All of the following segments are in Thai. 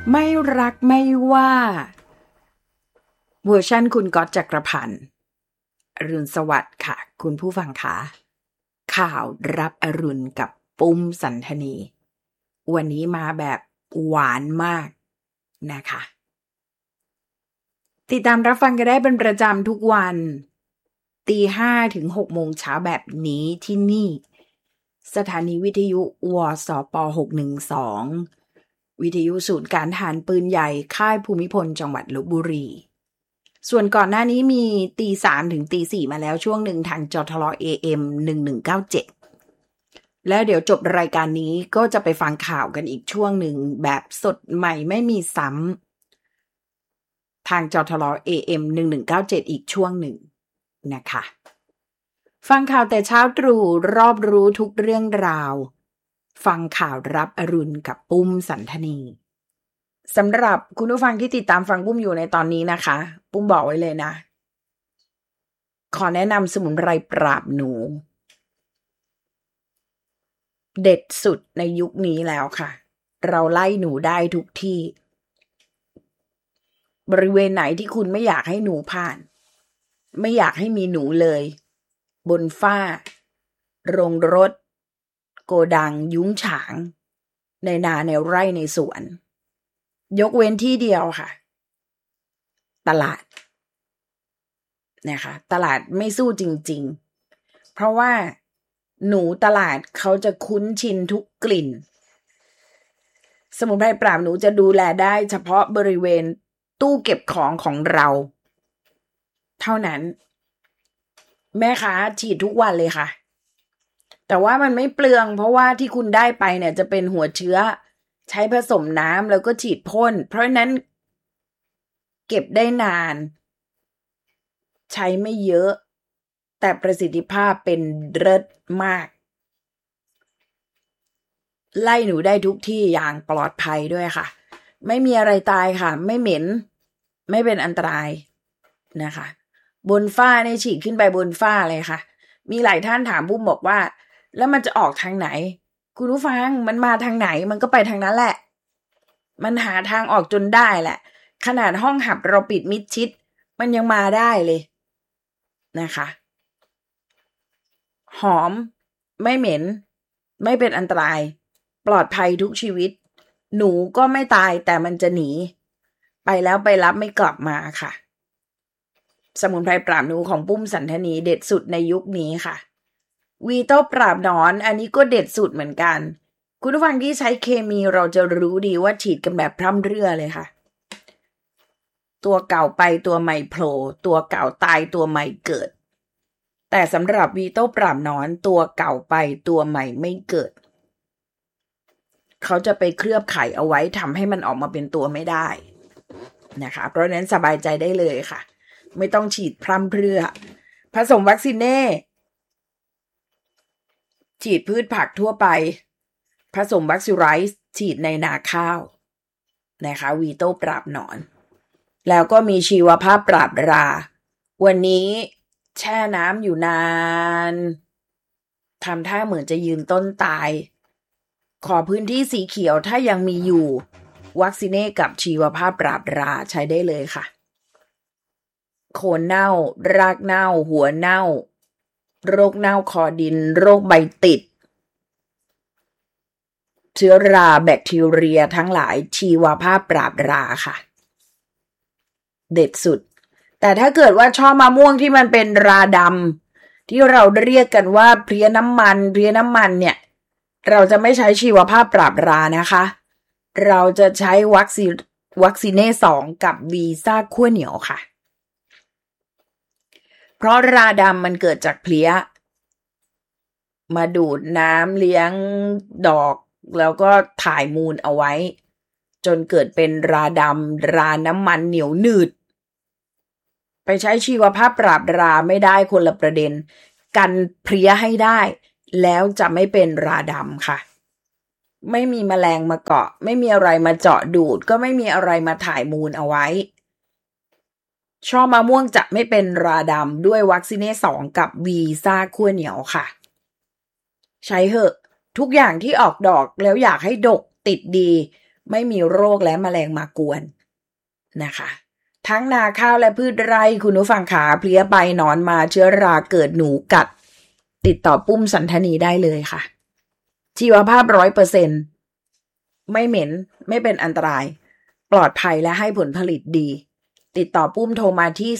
ไม่รักไม่ว่าเวอร์ชันคุณก๊อตจักรพันธ์อรุณสวัสดิ์ค่ะคุณผู้ฟังคะข่าวรับอรุณกับปุ้มสันธนีวันนี้มาแบบหวานมากนะคะติดตามรับฟังกันได้เป็นประจำทุกวัน5:00 ถึง 6:00 แบบนี้ที่นี่สถานีวิทยุวสป612วิทยุศูนย์การทหารปืนใหญ่ค่ายภูมิพลจังหวัดลพบุรีส่วนก่อนหน้านี้มี3:00 ถึง 4:00 มาแล้วช่วงหนึ่งทางจทร AM 1197แล้วเดี๋ยวจบรายการนี้ก็จะไปฟังข่าวกันอีกช่วงหนึ่งแบบสดใหม่ไม่มีซ้ำทางจทร AM 1197อีกช่วงหนึ่งนะคะฟังข่าวแต่เช้าตรู่รอบรู้ทุกเรื่องราวฟังข่าวรับอรุณกับปุ้มสันธนีสำหรับคุณผู้ฟังที่ติดตามฟังปุ้มอยู่ในตอนนี้นะคะปุ้มบอกไว้เลยนะขอแนะนำสมุนไพรปราบหนูเด็ดสุดในยุคนี้แล้วค่ะเราไล่หนูได้ทุกที่บริเวณไหนที่คุณไม่อยากให้หนูผ่านไม่อยากให้มีหนูเลยบนฝ้าโรงรถโกดังยุ้งฉางในนาในไร่ในสวนยกเว้นที่เดียวค่ะตลาดนะคะตลาดไม่สู้จริงๆเพราะว่าหนูตลาดเขาจะคุ้นชินทุกกลิ่นสมุนไพรปราบหนูจะดูแลได้เฉพาะบริเวณตู้เก็บของของเราเท่านั้นแม่ค้าฉีดทุกวันเลยค่ะแต่ว่ามันไม่เปลืองเพราะว่าที่คุณได้ไปเนี่ยจะเป็นหัวเชื้อใช้ผสมน้ำแล้วก็ฉีดพ่นเพราะนั้นเก็บได้นานใช้ไม่เยอะแต่ประสิทธิภาพเป็นเลิศมากไล่หนูได้ทุกที่อย่างปลอดภัยด้วยค่ะไม่มีอะไรตายค่ะไม่เหม็นไม่เป็นอันตรายนะคะบนฝ้าเนี่ยฉีดขึ้นไปบนฝ้าเลยค่ะมีหลายท่านถามปุ้มบอกว่าแล้วมันจะออกทางไหนคุณผู้ฟังมันมาทางไหนมันก็ไปทางนั้นแหละมันหาทางออกจนได้แหละขนาดห้องหับเราปิดมิดชิดมันยังมาได้เลยนะคะหอมไม่เหม็นไม่เป็นอันตรายปลอดภัยทุกชีวิตหนูก็ไม่ตายแต่มันจะหนีไปแล้วไปรับไม่กลับมาค่ะสมุนไพรปราบหนูของปุ้มสันธนีเด็ดสุดในยุคนี้ค่ะวีโต้ปราบหนอนอันนี้ก็เด็ดสุดเหมือนกันคุณผู้ฟังที่ใช้เคมีเราจะรู้ดีว่าฉีดกันแบบพร่ำเพรื่อเลยค่ะตัวเก่าไปตัวใหม่โผล่ตัวเก่าตายตัวใหม่เกิดแต่สำหรับวีโต้ปราบหนอนตัวเก่าไปตัวใหม่ไม่เกิดเขาจะไปเคลือบไข่เอาไว้ทำให้มันออกมาเป็นตัวไม่ได้นะคะเพราะฉะนั้นสบายใจได้เลยค่ะไม่ต้องฉีดพร่ำเพรื่อผสมวัคซีนเน่ฉีดพืชผักทั่วไปผสมวัคซีไรส์ฉีดในนาข้าวนะคะวีโต้ปราบหนอนแล้วก็มีชีวภาพปราบราวันนี้แช่น้ำอยู่นานทำท่าเหมือนจะยืนต้นตายขอพื้นที่สีเขียวถ้ายังมีอยู่วัคซีนเน่กับชีวภาพปราบราใช้ได้เลยค่ะโคนเน่ารากเน่าหัวเน่าโรคเน่าคอดินโรคใบติดเชื้อราแบคทีเรียทั้งหลายชีวภาพปราบราค่ะเด็ดสุดแต่ถ้าเกิดว่าชอบมะม่วงที่มันเป็นราดำที่เราเรียกกันว่าเพลี้ยน้ำมันเนี่ยเราจะไม่ใช้ชีวภาพปราบรานะคะเราจะใช้วัคซีนเน่2กับวีซ่าขั้วเหนียวค่ะเพราะราดำมันเกิดจากเพลี้ยมาดูดน้ำเลี้ยงดอกแล้วก็ถ่ายมูลเอาไว้จนเกิดเป็นราดำราน้ำมันเหนียวหนืดไปใช้ชีวภาพปราบราไม่ได้คนละประเด็นกันเพลี้ยให้ได้แล้วจะไม่เป็นราดำค่ะไม่มีแมลงมาเกาะไม่มีอะไรมาเจาะดูดก็ไม่มีอะไรมาถ่ายมูลเอาไว้ช่อมะม่วงจะไม่เป็นราดำด้วยวัคซีนเน่2กับวีซ่าขั้วเหนียวค่ะใช้เหอะทุกอย่างที่ออกดอกแล้วอยากให้ดกติดดีไม่มีโรคและแมลงมากวนนะคะทั้งนาข้าวและพืชไร่คุณผู้ฟังขาเพลี้ยใบหนอนมาเชื้อราเกิดหนูกัดติดต่อปุ้มสันทนีได้เลยค่ะชีวภาพ 100% ไม่เหม็นไม่เป็นอันตรายปลอดภัยและให้ผลผลิตดีติดต่อปุ้มโทรมาที่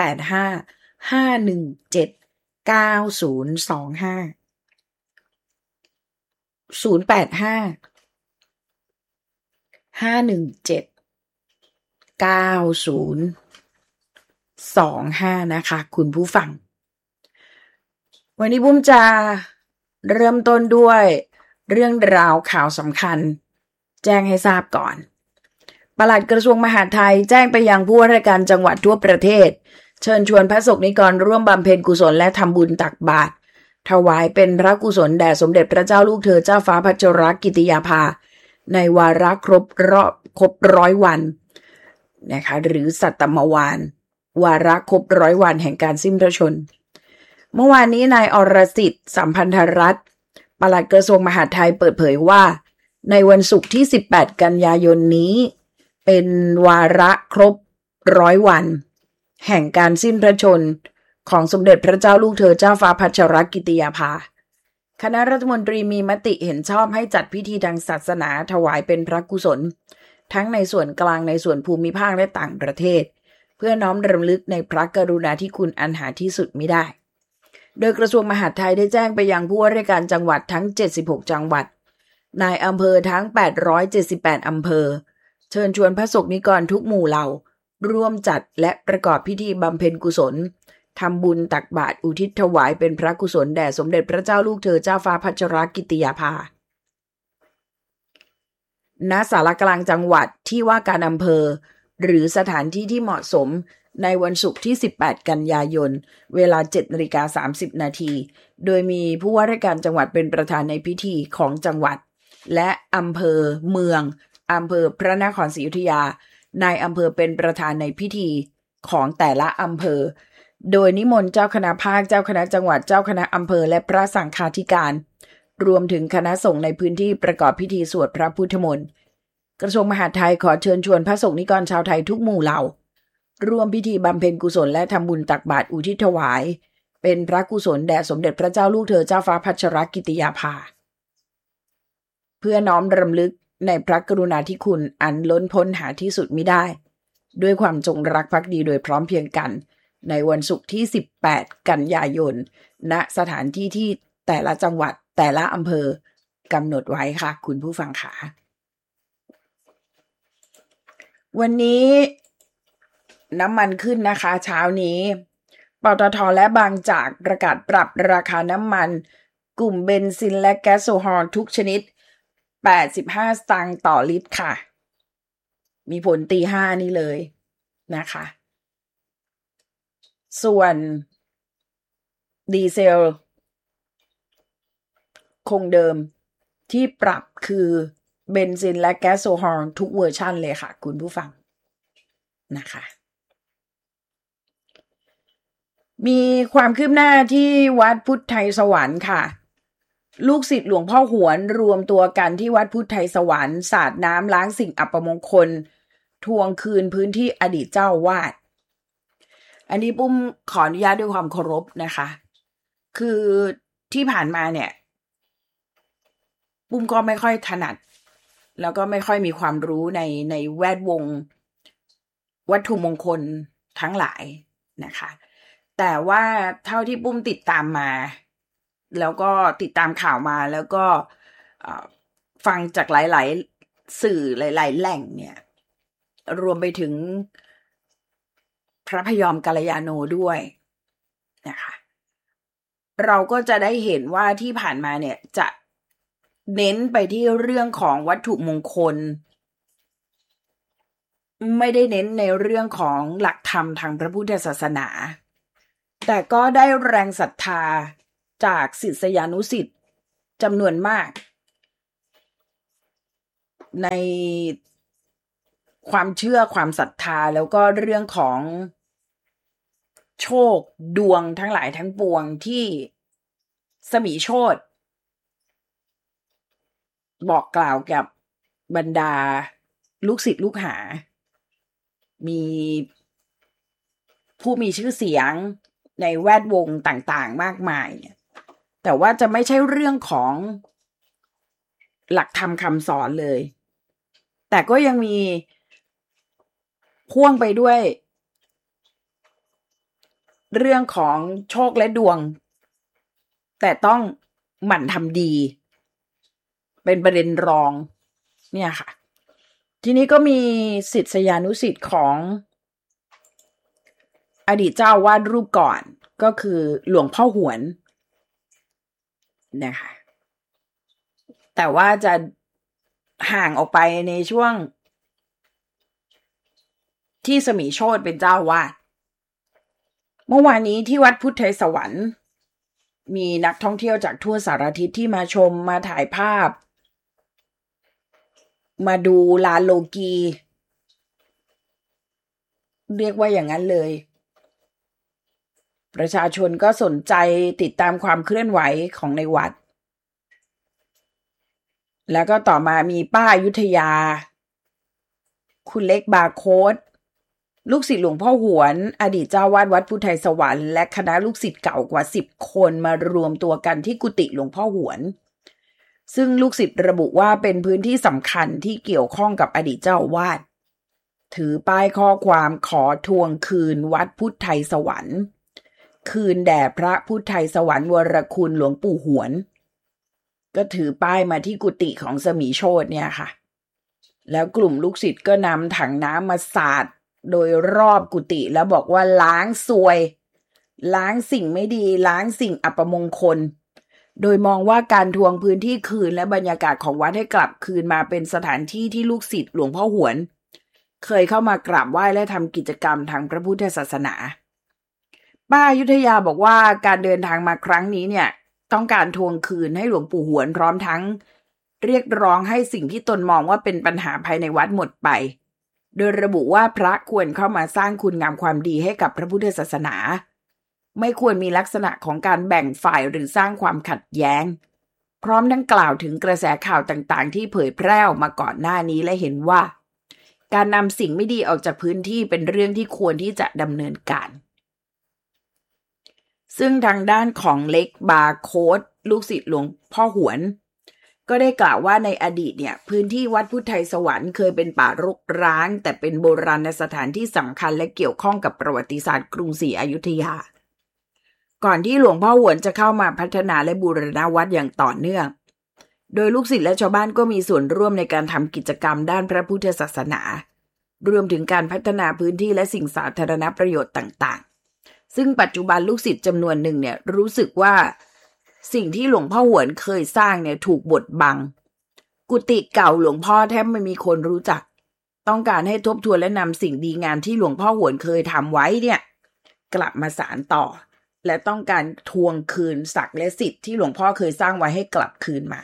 0855179025นะคะคุณผู้ฟังวันนี้ปุ้มจะเริ่มต้นด้วยเรื่องราวข่าวสำคัญแจ้งให้ทราบก่อนปลัดกระทรวงมหาดไทยแจ้งไปยังผู้ว่าราชการจังหวัดทั่วประเทศเชิญชวนพระสงฆ์นิกรร่วมบำเพ็ญกุศลและทำบุญตักบาตรถวายเป็นพระกุศลแด่สมเด็จพระเจ้าลูกเธอเจ้าฟ้าพัชรกิติยาภาในวาระครบ100 วันนะคะหรือสัตตมวาลวาระครบ100 วันแห่งการสิ้นพระชนม์เมื่อวานนี้นายอรสิทธิ์สัมพันธรัตน์ปลัดกระทรวงมหาดไทยเปิดเผยว่าในวันศุกร์ที่18 กันยายนนี้เป็นวาระครบ100 วันแห่งการสิ้นพระชนม์ของสมเด็จพระเจ้าลูกเธอเจ้าฟ้าพัชรกิติยาภาคณะรัฐมนตรีมีมติเห็นชอบให้จัดพิธีทางศาสนาถวายเป็นพระกุศลทั้งในส่วนกลางในส่วนภูมิภาคและต่างประเทศเพื่อน้อมรำลึกในพระกรุณาธิคุณอันหาที่สุดมิได้โดยกระทรวงมหาดไทยได้แจ้งไปยังผู้ว่าราชการจังหวัดทั้ง76จังหวัดนายอำเภอทั้ง878อำเภอเชิญชวนพระสงฆ์นิกรทุกหมู่เหล่าร่วมจัดและประกอบพิธีบำเพ็ญกุศลทำบุญตักบาตรอุทิศถวายเป็นพระกุศลแด่สมเด็จพระเจ้าลูกเธอเจ้าฟ้าพัชรกิติยาภาณศาลากลางจังหวัดที่ว่าการอำเภอหรือสถานที่ที่เหมาะสมในวันศุกร์ที่18 กันยายนเวลา 7:30 นาทีโดยมีผู้ว่าราชการจังหวัดเป็นประธานในพิธีของจังหวัดและอำเภอเมืองอำเภอพระนครศรีอยุธยานายอำเภอเป็นประธานในพิธีของแต่ละอำเภอโดยนิมนต์เจ้าคณะภาคเจ้าคณะจังหวัดเจ้าคณะอำเภอและพระสังฆาธิการรวมถึงคณะสงฆ์ในพื้นที่ประกอบพิธีสวดพระพุทธมนต์กระทรวงมหาดไทยขอเชิญชวนพระสงฆ์นิกรชาวไทยทุกหมู่เหล่าร่วมพิธีบำเพ็ญกุศลและทำบุญตักบาตรอุทิศถวายเป็นพระกุศลแด่สมเด็จพระเจ้าลูกเธอเจ้าฟ้าพัชรกิติยาภาเพื่อน้อมรำลึกในพระกรุณาธิคุณอันล้นพ้นหาที่สุดมิได้ด้วยความจงรักภักดีโดยพร้อมเพรียงกันในวันศุกร์ที่18 กันยายนณสถานที่ที่แต่ละจังหวัดแต่ละอำเภอกำหนดไว้ค่ะคุณผู้ฟังค่ะวันนี้น้ำมันขึ้นนะคะเช้านี้ปตท.และบางจากประกาศปรับราคาน้ำมันกลุ่มเบนซินและแก๊สโซฮอลทุกชนิด85 สตางค์ต่อลิตรค่ะมีผลตี 5นี่เลยนะคะส่วนดีเซลคงเดิมที่ปรับคือเบนซินและแก๊สโซฮอลทุกเวอร์ชันเลยค่ะคุณผู้ฟังนะคะมีความคืบหน้าที่วัดพุทธไทยสวรรค์ค่ะลูกศิษย์หลวงพ่อหวนรวมตัวกันที่วัดพุทธไทยสวรรค์สาดน้ำล้างสิ่งอัปมงคลทวงคืนพื้นที่อดีตเจ้าวาดอันนี้ปุ้มขออนุญาตด้วยความเคารพนะคะคือที่ผ่านมาเนี่ยปุ้มก็ไม่ค่อยถนัดแล้วก็ไม่ค่อยมีความรู้ในแวดวงวัตถุมงคลทั้งหลายนะคะแต่ว่าเท่าที่ปุ้มติดตามมาแล้วก็ติดตามข่าวมาแล้วก็ฟังจากหลายๆสื่อหลายๆแหล่งเนี่ยรวมไปถึงพระพยอมกัลยาโนด้วยนะคะเราก็จะได้เห็นว่าที่ผ่านมาเนี่ยจะเน้นไปที่เรื่องของวัตถุมงคลไม่ได้เน้นในเรื่องของหลักธรรมทางพระพุทธศาสนาแต่ก็ได้แรงศรัทธาจากศิษยานุศิษย์จำนวนมากในความเชื่อความศรัทธาแล้วก็เรื่องของโชคดวงทั้งหลายทั้งปวงที่สมิโชติบอกกล่าวกับบรรดาลูกศิษย์ลูกหามีผู้มีชื่อเสียงในแวดวงต่างๆมากมายเนี่ยแต่ว่าจะไม่ใช่เรื่องของหลักธรรมคำสอนเลยแต่ก็ยังมีพ่วงไปด้วยเรื่องของโชคและดวงแต่ต้องหมั่นทำดีเป็นประเด็นรองเนี่ยค่ะทีนี้ก็มีศิษยานุศิษย์ของอดีตเจ้าวาดรูปก่อนก็คือหลวงพ่อหวนนะคะแต่ว่าจะห่างออกไปในช่วงที่สมีโชติเป็นเจ้าวาดเมื่อวานนี้ที่วัดพุทธไทยสวรรค์มีนักท่องเที่ยวจากทั่วสารทิศที่มาชมมาถ่ายภาพมาดูลานโลกีเรียกว่าอย่างนั้นเลยประชาชนก็สนใจติดตามความเคลื่อนไหวของในวัดแล้วก็ต่อมามีป้าอยุธยาคุณเล็กบาร์โค้ดลูกศิษย์หลวงพ่อหวนอดีตเจ้าวาดวัดพุทธไทยสวรรค์และคณะลูกศิษย์เก่ากว่า10 คนมารวมตัวกันที่กุฏิหลวงพ่อหวนซึ่งลูกศิษย์ระบุว่าเป็นพื้นที่สำคัญที่เกี่ยวข้องกับอดีตเจ้าวาดถือป้ายข้อความขอทวงคืนวัดพุทธไทยสวรรค์คืนแด่พระพุทธไทยสวรรค์วรคุณหลวงปู่หวนก็ถือป้ายมาที่กุฏิของสมีโชติเนี่ยค่ะแล้วกลุ่มลูกศิษย์ก็นำถังน้ำมาสาดโดยรอบกุฏิแล้วบอกว่าล้างซวยล้างสิ่งไม่ดีล้างสิ่งอัปมงคลโดยมองว่าการทวงพื้นที่คืนและบรรยากาศของวัดให้กลับคืนมาเป็นสถานที่ที่ลูกศิษย์หลวงพ่อหวนเคยเข้ามากราบไหว้และทำกิจกรรมทางพระพุทธศาสนาป้าอยุธยาบอกว่าการเดินทางมาครั้งนี้เนี่ยต้องการทวงคืนให้หลวงปู่หวนพร้อมทั้งเรียกร้องให้สิ่งที่ตนมองว่าเป็นปัญหาภายในวัดหมดไปโดยระบุว่าพระควรเข้ามาสร้างคุณงามความดีให้กับพระพุทธศาสนาไม่ควรมีลักษณะของการแบ่งฝ่ายหรือสร้างความขัดแย้งพร้อมทั้งกล่าวถึงกระแสข่าวต่างๆที่เผยแพร่ออกมาก่อนหน้านี้และเห็นว่าการนำสิ่งไม่ดีออกจากพื้นที่เป็นเรื่องที่ควรที่จะดำเนินการซึ่งทางด้านของเล็กบาร์โค้ดลูกศิษย์หลวงพ่อหวนก็ได้กล่าวว่าในอดีตเนี่ยพื้นที่วัดพุทธไทยสวรรค์เคยเป็นป่ารกร้างแต่เป็นโบราณสถานที่สำคัญและเกี่ยวข้องกับประวัติศาสตร์กรุงศรีอยุธยาก่อนที่หลวงพ่อหวนจะเข้ามาพัฒนาและบูรณะวัดอย่างต่อเนื่องโดยลูกศิษย์และชาวบ้านก็มีส่วนร่วมในการทำกิจกรรมด้านพระพุทธศาสนารวมถึงการพัฒนาพื้นที่และสิ่งสาธารณประโยชน์ต่างๆซึ่งปัจจุบันลูกศิษย์จำนวนหนึ่งเนี่ยรู้สึกว่าสิ่งที่หลวงพ่อหวนเคยสร้างเนี่ยถูกบดบังกุฏิเก่าหลวงพ่อแทบไม่มีคนรู้จักต้องการให้ทบทวนและนำสิ่งดีงามที่หลวงพ่อหวนเคยทำไว้เนี่ยกลับมาสานต่อและต้องการทวงคืนศักดิ์และสิทธิ์ที่หลวงพ่อเคยสร้างไว้ให้กลับคืนมา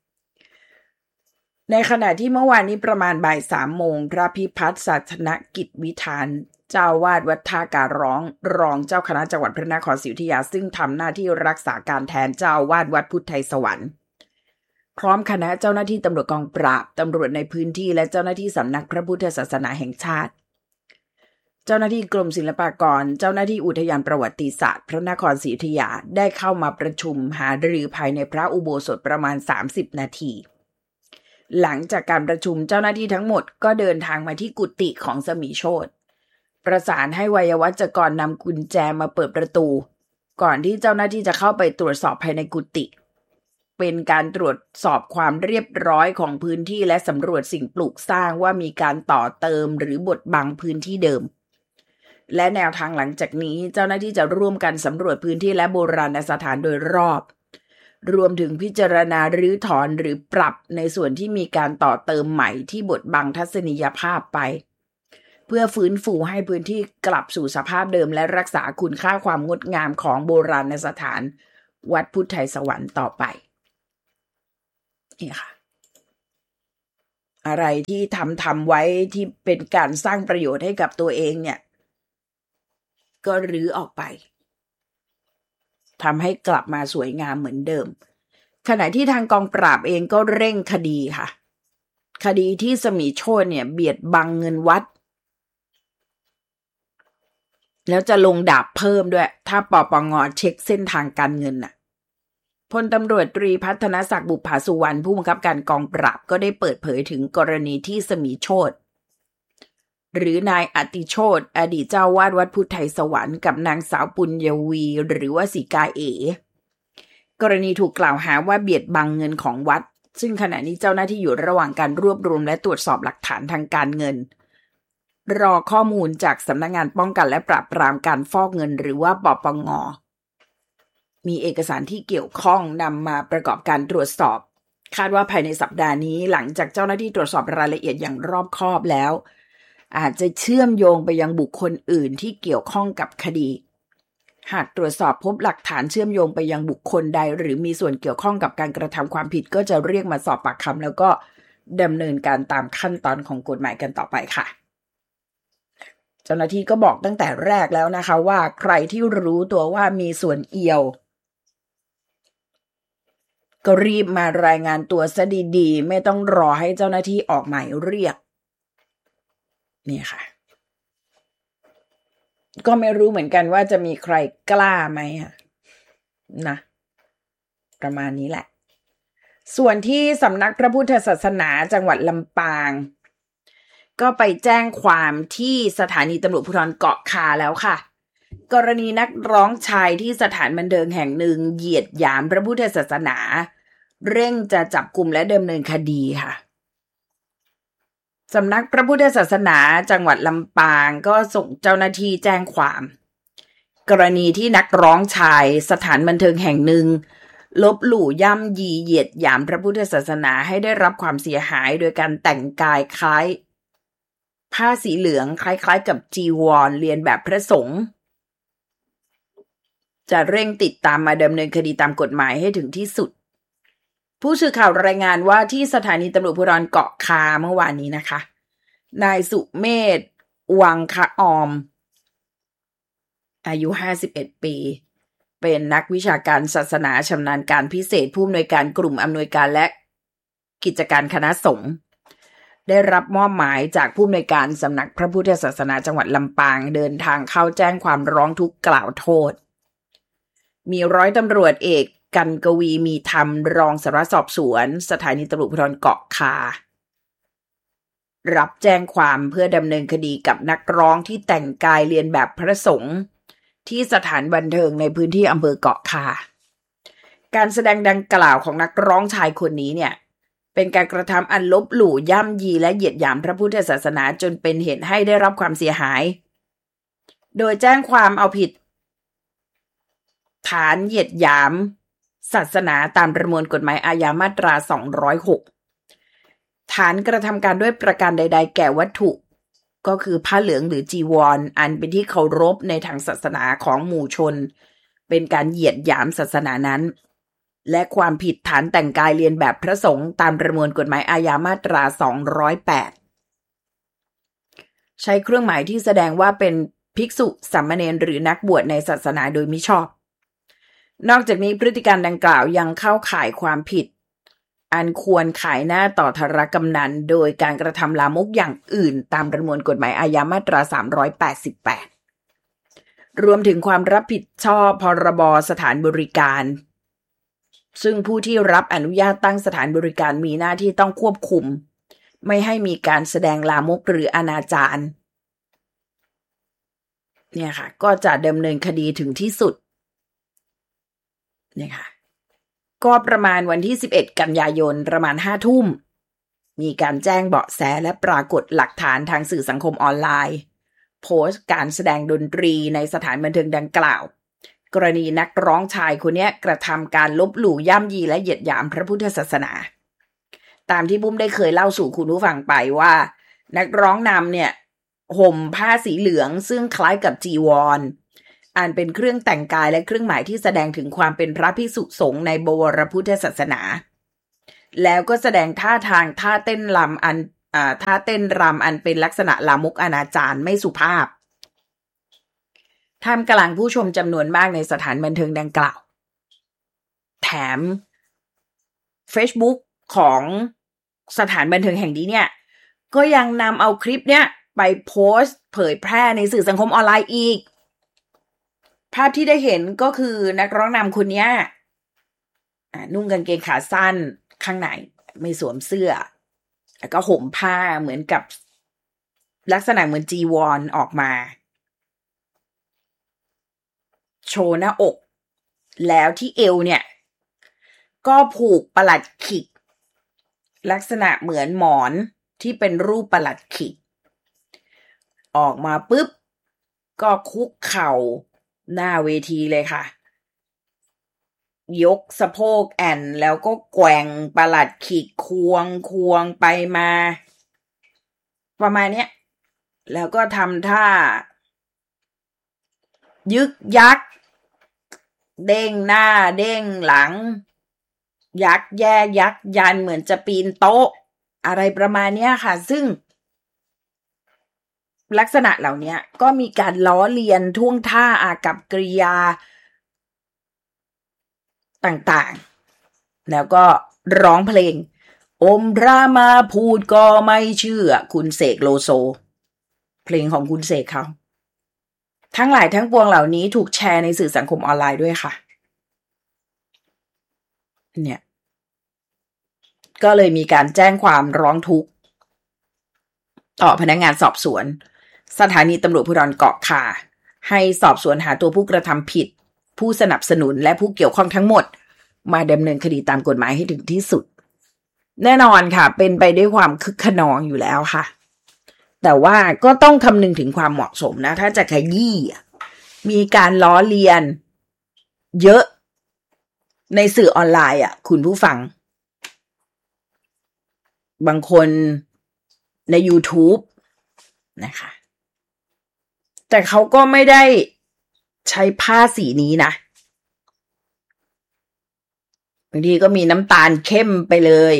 ในขณะที่เมื่อวานนี้ประมาณบ่าย3 โมงพระพิพัฒน์ศาสนกิจวิธานเจ้าวาดวัดท่าการร้องรองเจ้าคณะจังหวัดพระนครศรีอยุธยาซึ่งทำหน้าที่รักษาการแทนเจ้าวาดวัดพุทธไทยสวรรค์พร้อมคณะเจ้าหน้าที่ตำรวจกองปราบตำรวจในพื้นที่และเจ้าหน้าที่สำนักพระพุทธศาสนาแห่งชาติเจ้าหน้าที่กรมศิลปากรเจ้าหน้าที่อุทยานประวัติศาสตร์พระนครศรีอยุธยาได้เข้ามาประชุมหารือภายในพระอุโบสถประมาณ30 นาทีหลังจากการประชุมเจ้าหน้าที่ทั้งหมดก็เดินทางมาที่กุฏิของสมีโชติประสานให้ไวยวัจกรนำกุญแจมาเปิดประตูก่อนที่เจ้าหน้าที่จะเข้าไปตรวจสอบภายในกุฏิเป็นการตรวจสอบความเรียบร้อยของพื้นที่และสำรวจสิ่งปลูกสร้างว่ามีการต่อเติมหรือบดบังพื้นที่เดิมและแนวทางหลังจากนี้เจ้าหน้าที่จะร่วมกันสำรวจพื้นที่และโบราณสถานโดยรอบรวมถึงพิจารณารื้อถอนหรือปรับในส่วนที่มีการต่อเติมใหม่ที่บดบังทัศนียภาพไปเพื่อฟื้นฟูให้พื้นที่กลับสู่สภาพเดิมและรักษาคุณค่าความงดงามของโบราณสถานวัดพุทธไทยสวรรค์ต่อไปนี่ค่ะอะไรที่ทำไว้ที่เป็นการสร้างประโยชน์ให้กับตัวเองเนี่ยก็รื้อออกไปทำให้กลับมาสวยงามเหมือนเดิมขณะที่ทางกองปราบเองก็เร่งคดีค่ะคดีที่สมีโชติเนี่ยเบียดบังเงินวัดแล้วจะลงดาบเพิ่มด้วยถ้าปปง.เช็คเส้นทางการเงินน่ะพลตำรวจตรีพัฒนศักดิ์บุภาสุวรรณผู้บังคับการกองปราบก็ได้เปิดเผยถึงกรณีที่สมีโชติหรือนายอติโชติอดีตเจ้าวาดวัดพุทธไทยสวรรค์กับนางสาวปุญญวีหรือว่าสีกาเอกรณีถูกกล่าวหาว่าเบียดบังเงินของวัดซึ่งขณะนี้เจ้าหน้าที่อยู่ระหว่างการรวบรวมและตรวจสอบหลักฐานทางการเงินรอข้อมูลจากสำนักงานป้องกันและปราบปรามการฟอกเงินหรือว่าปปง.มีเอกสารที่เกี่ยวข้องนำมาประกอบการตรวจสอบคาดว่าภายในสัปดาห์นี้หลังจากเจ้าหน้าที่ตรวจสอบรายละเอียดอย่างรอบคอบแล้วอาจจะเชื่อมโยงไปยังบุคคลอื่นที่เกี่ยวข้องกับคดีหากตรวจสอบพบหลักฐานเชื่อมโยงไปยังบุคคลใดหรือมีส่วนเกี่ยวข้องกับการกระทำความผิดก็จะเรียกมาสอบปากคำแล้วก็ดำเนินการตามขั้นตอนของกฎหมายกันต่อไปค่ะเจ้าหน้าที่ก็บอกตั้งแต่แรกแล้วนะคะว่าใครที่รู้ตัวว่ามีส่วนเอี่ยวก็รีบมารายงานตัวซะดีๆไม่ต้องรอให้เจ้าหน้าที่ออกหมายเรียกนี่ค่ะก็ไม่รู้เหมือนกันว่าจะมีใครกล้าไหมนะประมาณนี้แหละส่วนที่สำนักพระพุทธศาสนาจังหวัดลำปางก็ไปแจ้งความที่สถานีตำรวจภูธรเกาะคาแล้วค่ะกรณีนักร้องชายที่สถานบันเทิงแห่งหนึ่งเหยียดหยามพระพุทธศาสนาเร่งจะจับกุมและดำเนินคดีค่ะสำนักพระพุทธศาสนาจังหวัดลำปางก็ส่งเจ้าหน้าที่แจ้งความกรณีที่นักร้องชายสถานบันเทิงแห่งหนึ่งลบหลู่ย่ำยีเหยียดหยามพระพุทธศาสนาให้ได้รับความเสียหายโดยการแต่งกายคล้ายผ้าสีเหลืองคล้ายๆกับจีวรเรียนแบบพระสงฆ์จะเร่งติดตามมาดำเนินคดีตามกฎหมายให้ถึงที่สุดผู้สื่อข่าวรายงานว่าที่สถานีตำรวจภูธรเกาะคาเมื่อวานนี้นะคะนายสุเมธวังคะออมอายุ51ปีเป็นนักวิชาการศาสนาชำนาญการพิเศษผู้อำนวยการกลุ่มอำนวยการและกิจการคณะสงฆ์ได้รับมอบหมายจากผู้อำนวยการสำนักพระพุทธศาสนาจังหวัดลำปางเดินทางเข้าแจ้งความร้องทุกข์กล่าวโทษมีร้อยตำรวจเอกกันกวีมีธรรมรองสารวัตรสอบสวนสถานีตำรวจภูธรเกาะคารับแจ้งความเพื่อดำเนินคดีกับนักร้องที่แต่งกายเลียนแบบพระสงฆ์ที่สถานบันเทิงในพื้นที่อำเภอเกาะคาการแสดงดังกล่าวของนักร้องชายคนนี้เนี่ยเป็นการกระทำอันลบหลู่ย่ำยีและเหยียดหยามพระพุทธศาสนาจนเป็นเหตุให้ได้รับความเสียหายโดยแจ้งความเอาผิดฐานเหยียดหยามศาสนาตามประมวลกฎหมายอาญามาตรา206ฐานกระทำการด้วยประการใดๆแก่วัตถุก็คือผ้าเหลืองหรือจีวร อันเป็นที่เคารพในทางศาสนาของหมู่ชนเป็นการเหยียดหยามศาสนานั้นและความผิดฐานแต่งกายเลียนแบบพระสงฆ์ตามประมวลกฎหมายอาญามาตรา208ใช้เครื่องหมายที่แสดงว่าเป็นภิกษุสามเณรหรือนักบวชในศาสนาโดยมิชอบนอกจากนี้พฤติการดังกล่าวยังเข้าข่ายความผิดอันควรขายหน้าต่อธารกำนันโดยการกระทำลามกอย่างอื่นตามประมวลกฎหมายอาญามาตรา388รวมถึงความรับผิดชอบพรบสถานบริการซึ่งผู้ที่รับอนุญาตตั้งสถานบริการมีหน้าที่ต้องควบคุมไม่ให้มีการแสดงลามกหรืออนาจารเนี่ยค่ะก็จะดำเนินคดีถึงที่สุดเนี่ยค่ะก็ประมาณวันที่11กันยายนประมาณ 5 ทุ่มมีการแจ้งเบาะแสและปรากฏหลักฐานทางสื่อสังคมออนไลน์โพสต์การแสดงดนตรีในสถานบันเทิงดังกล่าวกรณีนักร้องชายคนนี้กระทำการลบหลู่ย่ำยีและเหยียดหยามพระพุทธศาสนาตามที่ปุ้มได้เคยเล่าสู่คุณผู้ฟังไปว่านักร้องนำเนี่ยห่มผ้าสีเหลืองซึ่งคล้ายกับจีวรอันเป็นเครื่องแต่งกายและเครื่องหมายที่แสดงถึงความเป็นพระภิกษุสงฆ์ในบวรพุทธศาสนาแล้วก็แสดงท่าทางท่าเต้นรำอันเป็นลักษณะลามกอนาจารไม่สุภาพท่ามกลางผู้ชมจำนวนมากในสถานบันเทิงดังกล่าวแถม Facebook ของสถานบันเทิงแห่งนี้เนี่ยก็ยังนำเอาคลิปเนี้ยไปโพสต์เผยแพร่ในสื่อสังคมออนไลน์อีกภาพที่ได้เห็นก็คือนักร้องนำคนนี้นุ่งกางเกงขาสั้นข้างในไม่สวมเสื้อแล้วก็ห่มผ้าเหมือนกับลักษณะเหมือนจีวรออกมาโชว์หน้าอกแล้วที่เอวเนี่ยก็ผูกประหลัดขิกลักษณะเหมือนหมอนที่เป็นรูปประหลัดขิกออกมาปุ๊บก็คุกเข่าหน้าเวทีเลยค่ะยกสะโพกแอนแล้วก็แกว่งประหลัดขิกควงไปมาประมาณเนี้ยแล้วก็ทำท่ายึกยักเด้งหน้าเด้งหลังยักแย่ยักยันเหมือนจะปีนโต๊ะอะไรประมาณเนี้ยค่ะซึ่งลักษณะเหล่านี้ก็มีการล้อเลียนท่วงท่าอากัปกิริยาต่างๆแล้วก็ร้องเพลงอมพระมาพูดก็ไม่เชื่อคุณเสกโลโซเพลงของคุณเสกเขาทั้งหลายทั้งปวงเหล่านี้ถูกแชร์ในสื่อสังคมออนไลน์ด้วยค่ะเนี่ยก็เลยมีการแจ้งความร้องทุกข์ต่อพนักงานสอบสวนสถานีตำรวจภูธรเกาะข่าให้สอบสวนหาตัวผู้กระทำผิดผู้สนับสนุนและผู้เกี่ยวข้องทั้งหมดมาดำเนินคดีตามกฎหมายให้ถึงที่สุดแน่นอนค่ะเป็นไปด้วยความคึกขนองอยู่แล้วค่ะแต่ว่าก็ต้องคำนึงถึงความเหมาะสมนะถ้าจะขยี้มีการล้อเลียนเยอะในสื่อออนไลน์คุณผู้ฟังบางคนใน YouTube นะคะแต่เขาก็ไม่ได้ใช้ผ้าสีนี้นะบางทีก็มีน้ำตาลเข้มไปเลย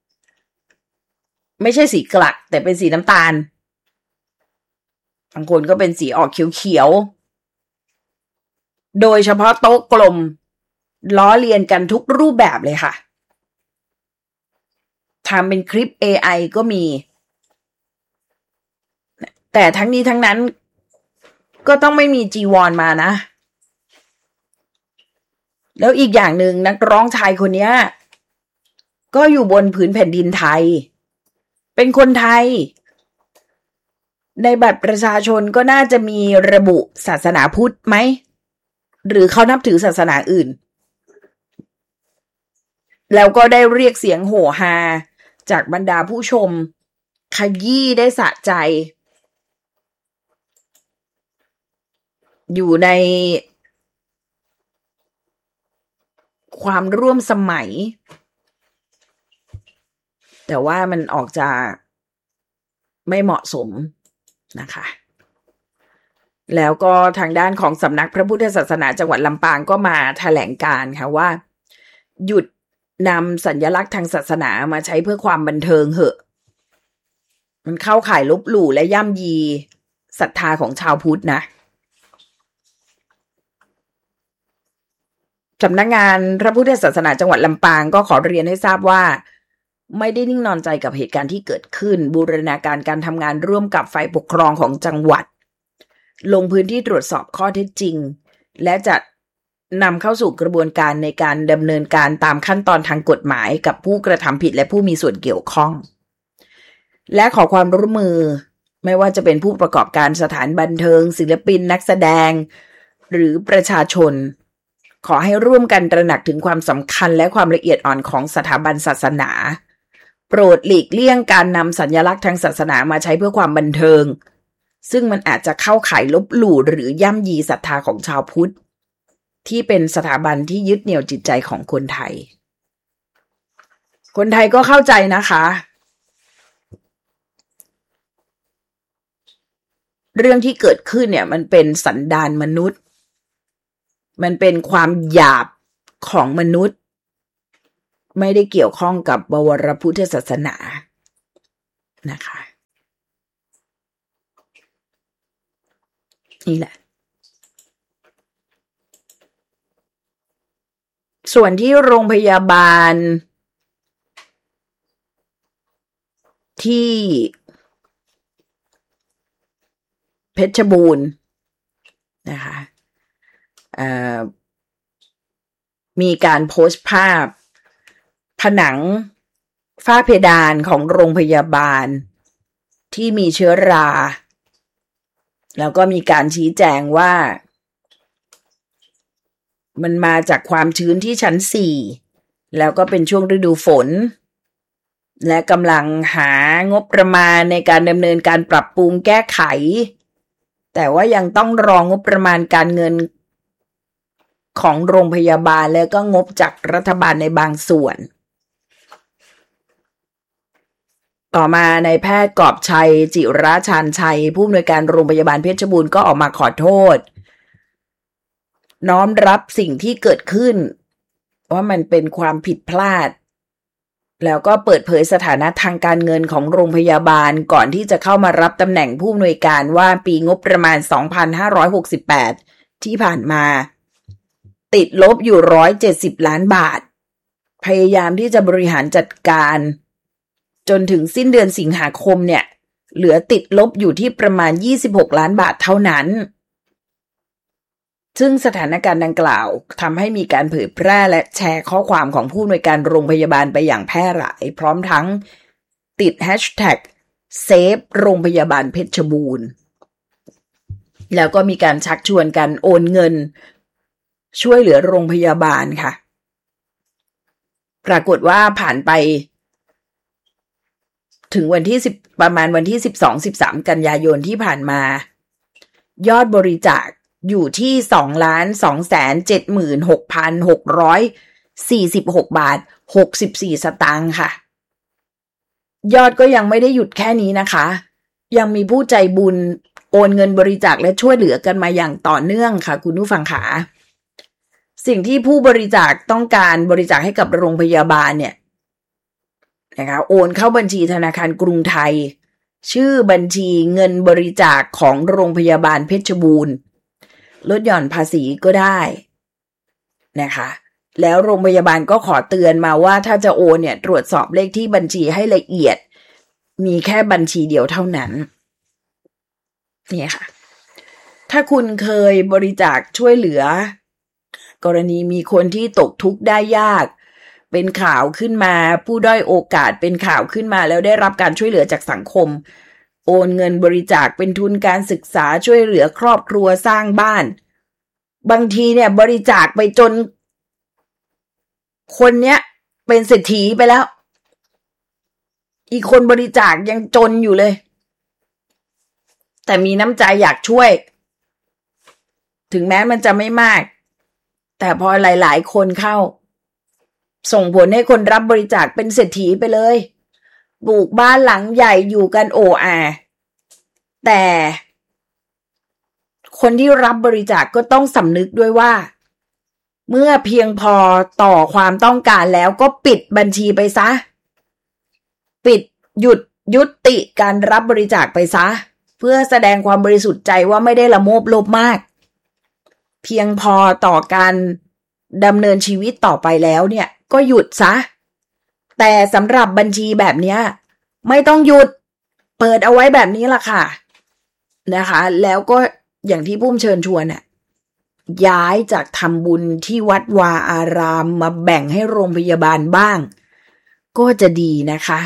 ไม่ใช่สีกลักแต่เป็นสีน้ำตาลบางคนก็เป็นสีออกเขียวๆโดยเฉพาะโต๊ะกลมล้อเลียนกันทุกรูปแบบเลยค่ะทำเป็นคลิป AI ก็มีแต่ทั้งนี้ทั้งนั้นก็ต้องไม่มีจีวรมานะแล้วอีกอย่างหนึ่งนักร้องชายคนนี้ก็อยู่บนผืนแผ่นดินไทยเป็นคนไทยในบัตรประชาชนก็น่าจะมีระบุศาสนาพุทธไหมหรือเขานับถือศาสนาอื่นแล้วก็ได้เรียกเสียงโห่ฮาจากบรรดาผู้ชมขยี้ได้สะใจอยู่ในความร่วมสมัยแต่ว่ามันออกจะไม่เหมาะสมนะคะแล้วก็ทางด้านของสำนักพระพุทธศาสนาจังหวัดลำปางก็มาแถลงการณ์ค่ะว่าหยุดนำสัญลักษณ์ทางศาสนามาใช้เพื่อความบันเทิงเหอะมันเข้าข่ายลบหลู่และย่ำยีศรัทธาของชาวพุทธนะสำนักงานพระพุทธศาสนาจังหวัดลำปางก็ขอเรียนให้ทราบว่าไม่ได้นิ่งนอนใจกับเหตุการณ์ที่เกิดขึ้นบูรณาการการทำงานร่วมกับฝ่ายปกครองของจังหวัดลงพื้นที่ตรวจสอบข้อเท็จจริงและจะนำเข้าสู่กระบวนการในการดำเนินการตามขั้นตอนทางกฎหมายกับผู้กระทำผิดและผู้มีส่วนเกี่ยวข้องและขอความร่วมมือไม่ว่าจะเป็นผู้ประกอบการสถานบันเทิงศิลปินนักแสดงหรือประชาชนขอให้ร่วมกันตระหนักถึงความสำคัญและความละเอียดอ่อนของสถาบันศาสนาโปรดหลีกเลี่ยงการนำสัญลักษณ์ทางศาสนามาใช้เพื่อความบันเทิงซึ่งมันอาจจะเข้าข่ายลบหลู่หรือย่ำยีศรัทธาของชาวพุทธที่เป็นสถาบันที่ยึดเหนี่ยวจิตใจของคนไทยคนไทยก็เข้าใจนะคะเรื่องที่เกิดขึ้นเนี่ยมันเป็นสันดานมนุษย์มันเป็นความหยาบของมนุษย์ไม่ได้เกี่ยวข้องกับบวรพุทธศาสนานะคะนี่แหละส่วนที่โรงพยาบาลที่เพชรบูรณ์นะคะมีการโพสต์ภาพผนังฝ้าเพดานของโรงพยาบาลที่มีเชื้อราแล้วก็มีการชี้แจงว่ามันมาจากความชื้นที่ชั้น4แล้วก็เป็นช่วงฤดูฝนและกำลังหางบประมาณในการดำเนินการปรับปรุงแก้ไขแต่ว่ายังต้องรองบประมาณการเงินของโรงพยาบาลและก็งบจากรัฐบาลในบางส่วนต่อมาในแพทย์กอบชัยจิระชาญชัยผู้อำนวยการโรงพยาบาลเพชรบูรณ์ก็ออกมาขอโทษน้อมรับสิ่งที่เกิดขึ้นว่ามันเป็นความผิดพลาดแล้วก็เปิดเผยสถานะทางการเงินของโรงพยาบาลก่อนที่จะเข้ามารับตำแหน่งผู้อำนวยการว่าปีงบประมาณ 2,568 ที่ผ่านมาติดลบอยู่170 ล้านบาทพยายามที่จะบริหารจัดการจนถึงสิ้นเดือนสิงหาคมเนี่ยเหลือติดลบอยู่ที่ประมาณ26 ล้านบาทเท่านั้นซึ่งสถานการณ์ดังกล่าวทำให้มีการเผยแพร่และแชร์ข้อความของผู้อำนวยการโรงพยาบาลไปอย่างแพร่หลายพร้อมทั้งติดแฮชแท็กเซฟโรงพยาบาลเพชรบูรณ์แล้วก็มีการชักชวนกันโอนเงินช่วยเหลือโรงพยาบาลค่ะปรากฏว่าผ่านไปถึงวันที่ประมาณวันที่12-13 กันยายนที่ผ่านมายอดบริจาคอยู่ที่ 2,276,646 บาท64 สตางค์ค่ะยอดก็ยังไม่ได้หยุดแค่นี้นะคะยังมีผู้ใจบุญโอนเงินบริจาคและช่วยเหลือกันมาอย่างต่อเนื่องค่ะคุณผู้ฟังขาสิ่งที่ผู้บริจาคต้องการบริจาคให้กับโรงพยาบาลเนี่ยนะคะโอนเข้าบัญชีธนาคารกรุงไทยชื่อบัญชีเงินบริจาคของโรงพยาบาลเพชรบูรณ์ลดหย่อนภาษีก็ได้นะคะแล้วโรงพยาบาลก็ขอเตือนมาว่าถ้าจะโอนเนี่ยตรวจสอบเลขที่บัญชีให้ละเอียดมีแค่บัญชีเดียวเท่านั้นนี่ค่ะถ้าคุณเคยบริจาคช่วยเหลือกรณีมีคนที่ตกทุกข์ได้ยากเป็นข่าวขึ้นมาผู้ด้อยโอกาสเป็นข่าวขึ้นมาแล้วได้รับการช่วยเหลือจากสังคมโอนเงินบริจาคเป็นทุนการศึกษาช่วยเหลือครอบครัวสร้างบ้านบางทีเนี่ยบริจาคไปจนคนเนี้ยเป็นเศรษฐีไปแล้วอีกคนบริจาคยังจนอยู่เลยแต่มีน้ำใจอยากช่วยถึงแม้มันจะไม่มากแต่พอหลายๆคนเข้าส่งผลให้คนรับบริจาคเป็นเศรษฐีไปเลยปลูกบ้านหลังใหญ่อยู่กันโออาแต่คนที่รับบริจาคก็ต้องสำนึกด้วยว่าเมื่อเพียงพอต่อความต้องการแล้วก็ปิดบัญชีไปซะปิดยุติการรับบริจาคไปซะเพื่อแสดงความบริสุทธิ์ใจว่าไม่ได้ละโมบโลภมากเพียงพอต่อการดำเนินชีวิตต่อไปแล้วเนี่ยก็หยุดซะแต่สำหรับบัญชีแบบนี้ไม่ต้องหยุดเปิดเอาไว้แบบนี้ล่ะค่ะนะคะแล้วก็อย่างที่พุ่มเชิญชวนน่ะย้ายจากทำบุญที่วัดวาอารามมาแบ่งให้โรงพยาบาลบ้างก็จะดีนะคะ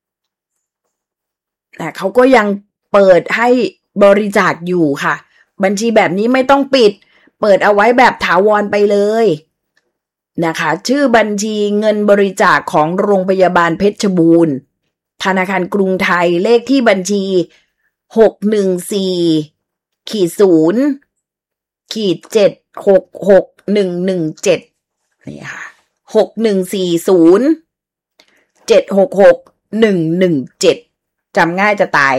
แต่เขาก็ยังเปิดให้บริจาคอยู่ค่ะบัญชีแบบนี้ไม่ต้องปิดเปิดเอาไว้แบบถาวรไปเลยนะคะชื่อบัญชีเงินบริจาคของโรงพยาบาลเพชรบูรณ์ธนาคารกรุงไทยเลขที่บัญชี614-0-766-117นี่ค่ะ614-0-766-117จำง่ายจะตาย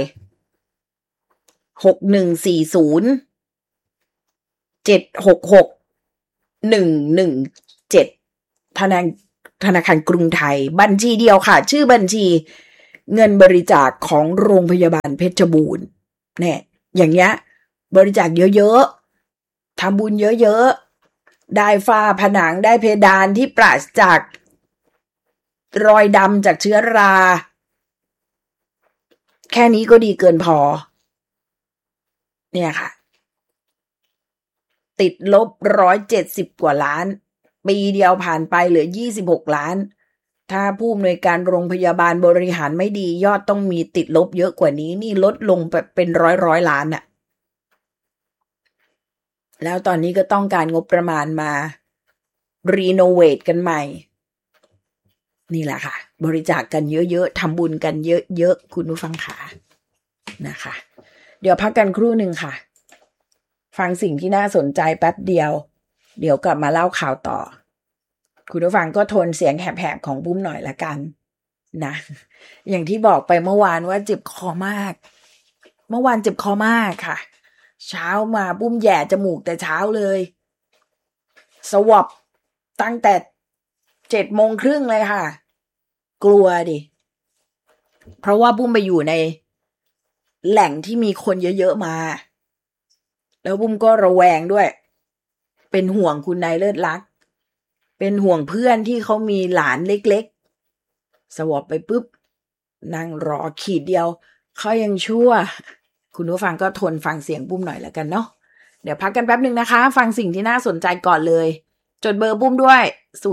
614-0-766-117ธนาคารกรุงไทยบัญชีเดียวค่ะชื่อบัญชีเงินบริจาคของโรงพยาบาลเพชรบูรณ์เนี่ยอย่างเงี้ยบริจาคเยอะๆทำบุญเยอะๆได้ฝ้าผนังได้เพดานที่ปราศจากรอยดำจากเชื้อราแค่นี้ก็ดีเกินพอเนี่ยค่ะติดลบ170 กว่าล้านปีเดียวผ่านไปเหลือ26 ล้านถ้าผู้อำนวยการโรงพยาบาลบริหารไม่ดียอดต้องมีติดลบเยอะกว่านี้นี่ลดลงแบบเป็นร้อยล้านน่ะแล้วตอนนี้ก็ต้องการงบประมาณมารีโนเวทกันใหม่นี่แหละค่ะบริจาคกันเยอะๆทำบุญกันเยอะๆคุณผู้ฟังขานะคะเดี๋ยวพักกันครู่หนึ่งค่ะฟังสิ่งที่น่าสนใจแป๊บเดียวเดี๋ยวกลับมาเล่าข่าวต่อคุณผู้ฟังก็ทนเสียงแหบๆของบุ้มหน่อยละกันนะอย่างที่บอกไปเมื่อวานว่าเจ็บคอมากเมื่อวานเจ็บคอมากค่ะเช้ามาบุ้มแย่จมูกแต่เช้าเลยสวอปตั้งแต่7:30เลยค่ะกลัวดิเพราะว่าบุ้มไปอยู่ในแหล่งที่มีคนเยอะๆมาแล้วบุ้มก็ระแวงด้วยเป็นห่วงคุณนายเลิศลักษณ์เป็นห่วงเพื่อนที่เขามีหลานเล็กๆสวอปไปปุ๊บนั่งรอขีดเดียวเขายังชั่วคุณผู้ฟังก็ทนฟังเสียงบุ้มหน่อยแล้วกันเนาะเดี๋ยวพักกันแป๊บนึงนะคะฟังสิ่งที่น่าสนใจก่อนเลยจดเบอร์บุ้มด้วย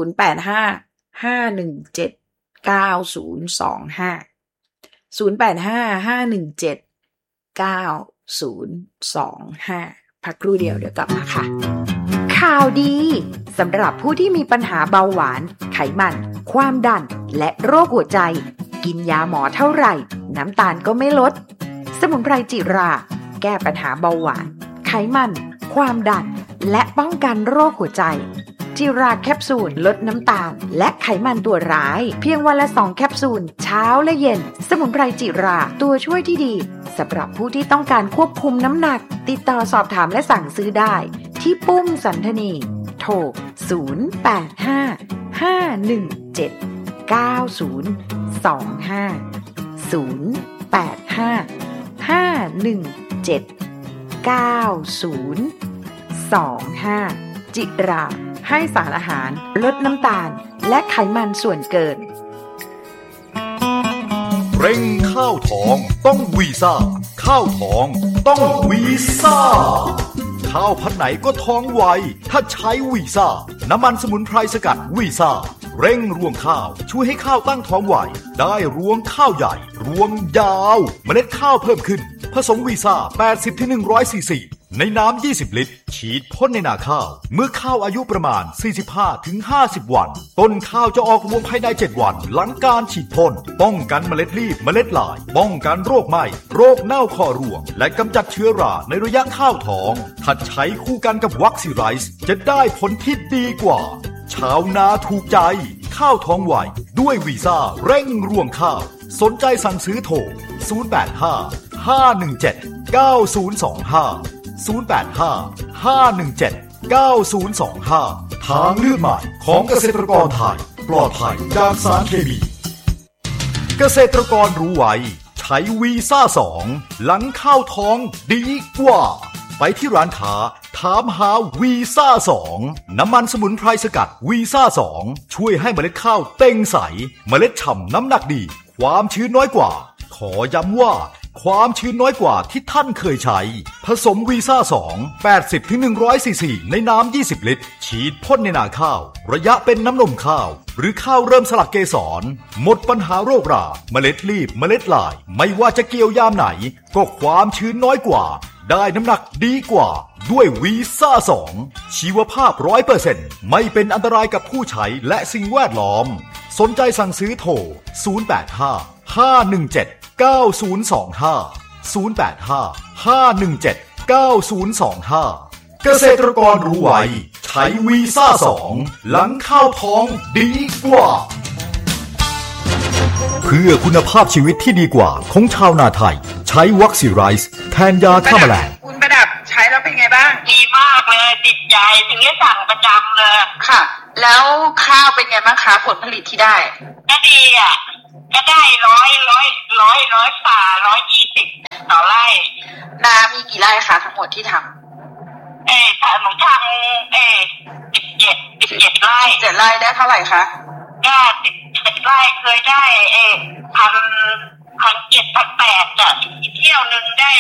0855179025พักครู่เดียวเดี๋ยวกลับมาค่ะข่าวดีสำหรับผู้ที่มีปัญหาเบาหวานไขมันความดันและโรคหัวใจกินยาหมอเท่าไหร่น้ำตาลก็ไม่ลดสมุนไพรจิราแก้ปัญหาเบาหวานไขมันความดันและป้องกันโรคหัวใจจิราแคปซูลลดน้ำตาลและไขมันตัวร้ายเพียงวันละ2แคปซูลเช้าและเย็นสมุนไพรจิราตัวช่วยที่ดีสำหรับผู้ที่ต้องการควบคุมน้ำหนักติดต่อสอบถามและสั่งซื้อได้ที่ปุ้มสันธนีโทร0855179025จิราให้สารอาหารลดน้ำตาลและไขมันส่วนเกินเร่งข้าวทองต้องวีซ่าข้าวทองต้องวีซ่าข้าวพันไหนก็ท้องไวถ้าใช้วีซ่าน้ำมันสมุนไพรสกัดวีซ่าเร่งรวงข้าวช่วยให้ข้าวตั้งท้องไวได้รวงข้าวใหญ่รวงยาวเมล็ดข้าวเพิ่มขึ้นผสมวีซ่า 80-100 ซีซีในน้ำ20 ลิตรฉีดพ่นในนาข้าวเมื่อข้าวอายุประมาณ 45-50 วันต้นข้าวจะออกรวงภายใน7 วันหลังการฉีดพ่นป้องกันเมล็ดรีบเมล็ดลายป้องกันโรคไหม้โรคเน่าคอรวงและกำจัดเชื้อราในระยะข้าวท้องถ้าใช้คู่กันกับวัคซีไรซ์จะได้ผลที่ดีกว่าชาวนาถูกใจข้าวท้องไวด้วยวีซ่าเร่งรวงข้าวสนใจสั่งซื้อโทร085-517-9025 085-517-9025 ทางเลือกใหม่ของเกษตรกรไทยปลอดภัยจากสารเคมีเกษตรกรรู้ไว้ใช้วีซ่า2หลังข้าวท้องดีกว่าไปที่ร้านค้าถามหาวีซ่า2น้ำมันสมุนไพรสกัดวีซ่า2ช่วยให้เมล็ดข้าวเต่งใสเมล็ดฉ่ำน้ำหนักดีความชื้นน้อยกว่าขอย้ำว่าความชื้นน้อยกว่าที่ท่านเคยใช้ผสมวีซ่า2 80-100 ซีซีในน้ำ20 ลิตรฉีดพ่นในนาข้าวระยะเป็นน้ำนมข้าวหรือข้าวเริ่มสลักเกสรหมดปัญหาโรคราเมล็ดรีบเมล็ดลายไม่ว่าจะเกี่ยวยามไหนก็ความชื้นน้อยกว่าได้น้ำหนักดีกว่าด้วยวีซ่า2ชีวภาพ 100% ไม่เป็นอันตรายกับผู้ใช้และสิ่งแวดล้อมสนใจสั่งซื้อโทร085-517-9025 085-517-9025 เกษตรกรรู้ไว้ใช้วีซ่า2หลังข้าวท้องดีกว่าเพื่อคุณภาพชีวิตที่ดีกว่าของชาวนาไทยใช้วัคซีไรซ์แทนยาฆ่าแมลงคุณประดับใช้แล้วเป็นไงบ้างดีมากเลยติดใจถึงได้สั่งประจำเลยค่ะแล้วข้าวเป็นไงบ้างคะผลผลิตที่ได้ก็ดีอ่ะก็ได้100 ฝ่า120ต่อไร่นามีกี่ไร่คะทั้งหมดที่ทำหนูทำ17 ไร่ 7 ไร่ได้เท่าไหร่คะก็17 ไร่เคยได้1,000 1,700 1,800จ้ะอีกเที่ยวนึงได้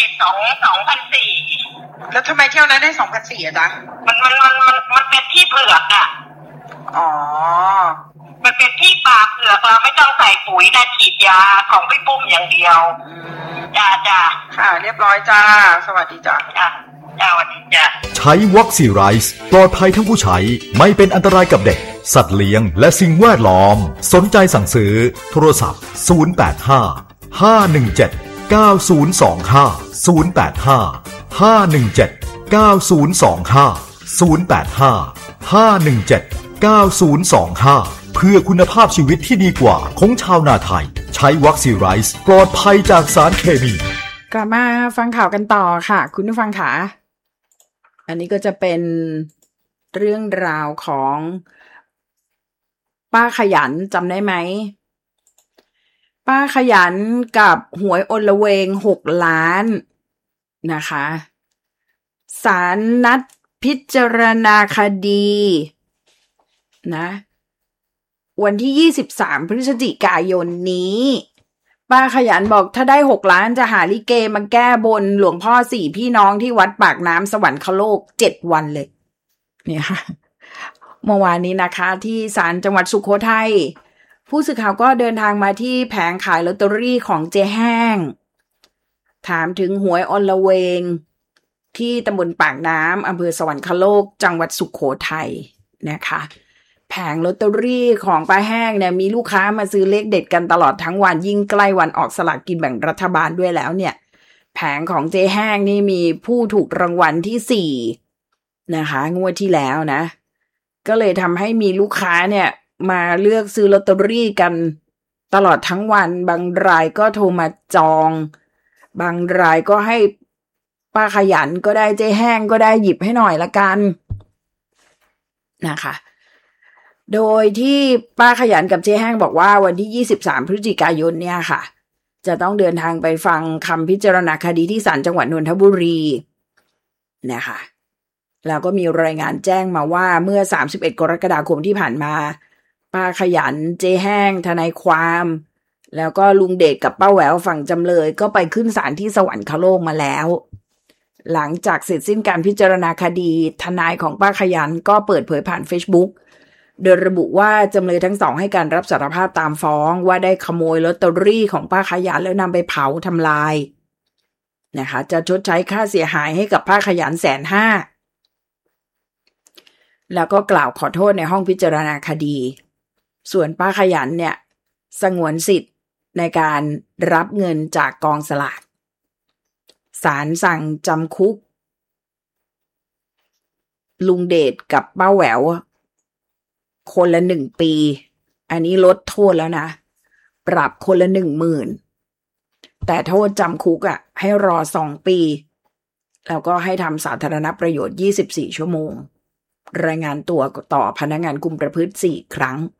2,400 แล้วทำไมเที่ยวนั้นได้2,400อ่ะจ๊ะมันเป็นที่เผือกอ่ะอ๋อมันเป็นที่ป่าเผือกเราไม่ต้องใส่ปุ๋ยนะฉีดยาของพี่ปุ้มอย่างเดียวจ้าค่ะเรียบร้อยจ้าสวัสดีจ้าสวัสดีจ้าใช้วัคซีไรส์ปลอดภัยทั้งผู้ใช้ไม่เป็นอันตรายกับเด็กสัตว์เลี้ยงและสิ่งแวดล้อมสนใจสั่งซื้อโทรศัพท์085-517-9025 เพื่อคุณภาพชีวิตที่ดีกว่าของชาวนาไทยใช้วัคซีไรส์ปลอดภัยจากสารเคมีกลับมาฟังข่าวกันต่อค่ะคุณผู้ฟังค่ะอันนี้ก็จะเป็นเรื่องราวของป้าขยันจำได้ไหมป้าขยันกับหวยอลเวง6 ล้านนะคะศาลนัดพิจารณาคดีนะวันที่23 พฤศจิกายนนี้ป้าขยันบอกถ้าได้6 ล้านจะหาลิเกมาแก้บนหลวงพ่อ4 พี่น้องที่วัดปากน้ำสวรรคโลก7 วันเลยเนี่ยค่ะเมื่อวานนี้นะคะที่ศาลจังหวัดสุโขทัยผู้สื่อข่าวก็เดินทางมาที่แผงขายลอตเตอรี่ของเจ๊แห้งถามถึงหวยอลเวงที่ตำบลปากน้ำอำเภอสวรรคโลกจังหวัดสุโขทัยนะคะแผงลอตเตอรี่ของป้าแห้งเนี่ยมีลูกค้ามาซื้อเลขเด็ดกันตลอดทั้งวันยิ่งใกล้วันออกสลากกินแบ่งรัฐบาลด้วยแล้วเนี่ยแผงของเจ๊แห้งนี่มีผู้ถูกรางวัลที่4นะคะงวดที่แล้วนะก็เลยทำให้มีลูกค้าเนี่ยมาเลือกซื้อลอตเตอรี่กันตลอดทั้งวันบางรายก็โทรมาจองบางรายก็ให้ป้าขยันก็ได้เจ๊แห้งก็ได้หยิบให้หน่อยละกันนะคะโดยที่ป้าขยันกับเจ๊แห้งบอกว่าวันที่23 พฤศจิกายนเนี่ยค่ะจะต้องเดินทางไปฟังคำพิจารณาคดีที่ศาลจังหวัดนนทบุรีนะคะแล้วก็มีรายงานแจ้งมาว่าเมื่อ31 กรกฎาคมที่ผ่านมาป้าขยันเจ๊แห้งทนายความแล้วก็ลุงเดชกับป้าแหววฝั่งจำเลยก็ไปขึ้นศาลที่สวรรคโลกมาแล้วหลังจากเสร็จสิ้นการพิจารณาคดีทนายของป้าขยันก็เปิดเผยผ่าน Facebook โดยระบุว่าจำเลยทั้งสองให้การรับสารภาพตามฟ้องว่าได้ขโมยลอตเตอรี่ของป้าขยันแล้วนำไปเผาทำลายนะคะจะชดใช้ค่าเสียหายให้กับป้าขยัน150,000แล้วก็กล่าวขอโทษในห้องพิจารณาคดีส่วนป้าขยันเนี่ยสงวนสิทธิ์ในการรับเงินจากกองสลากศาลสั่งจำคุกลุงเดชกับป้าแหววคนละ1 ปีอันนี้ลดโทษแล้วนะปรับคนละ10,000แต่โทษจำคุกให้รอ2 ปีแล้วก็ให้ทำสาธารณประโยชน์24 ชั่วโมงรายงานตัวต่อพนักงานคุมประพฤติ4 ครั้ง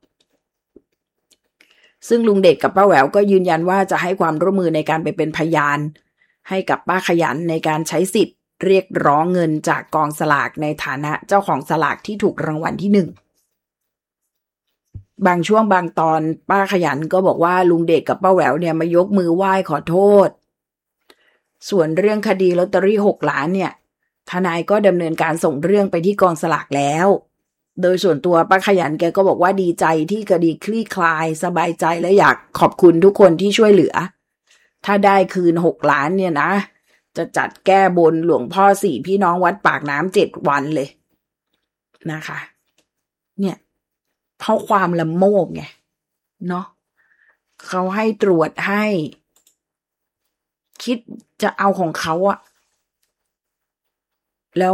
ซึ่งลุงเดชกับป้าแหววก็ยืนยันว่าจะให้ความร่วมมือในการไปเป็นพยานให้กับป้าขยันในการใช้สิทธิ์เรียกร้องเงินจากกองสลากในฐานะเจ้าของสลากที่ถูกรางวัลที่1บางช่วงบางตอนป้าขยันก็บอกว่าลุงเดชกับป้าแหววเนี่ยมายกมือไหว้ขอโทษส่วนเรื่องคดีลอตเตอรี่6 ล้านเนี่ยทนายก็ดำเนินการส่งเรื่องไปที่กองสลากแล้วโดยส่วนตัวป้าขยันแกก็บอกว่าดีใจที่คดีคลี่คลายสบายใจและอยากขอบคุณทุกคนที่ช่วยเหลือถ้าได้คืน6 ล้านเนี่ยนะจะจัดแก้บนหลวงพ่อ4 พี่น้องวัดปากน้ำ7 วันเลยนะคะเนี่ยเพราะความละโมบไงเนาะเขาให้ตรวจให้คิดจะเอาของเขาแล้ว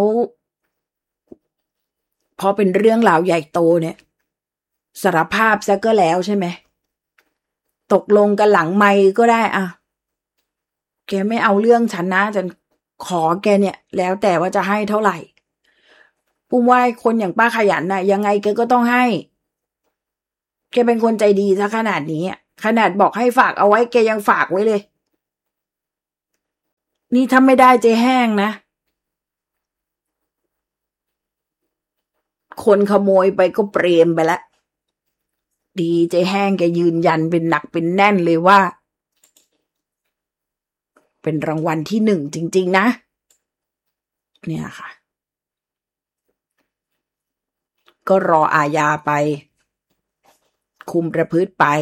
พอเป็นเรื่องราวใหญ่โตเนี่ยสารภาพซะก็แล้วใช่ไหมตกลงกันหลังไมค์ก็ได้แกไม่เอาเรื่องฉันนะฉันขอแกเนี่ยแล้วแต่ว่าจะให้เท่าไหร่ปุ้มว่าคนอย่างป้าขยันยังไงแกก็ต้องให้แกเป็นคนใจดีซะขนาดนี้ขนาดบอกให้ฝากเอาไว้แกยังฝากไว้เลยนี่ถ้าไม่ได้เจ๊แห้งนะคนขโมยไปก็เปรมไปแล้วดีเจ๊แห้งแกยืนยันเป็นหนักเป็นแน่นเลยว่าเป็นรางวัลที่1จริงๆนะเนี่ยค่ะก็รออาญาไปคุมประพฤติไป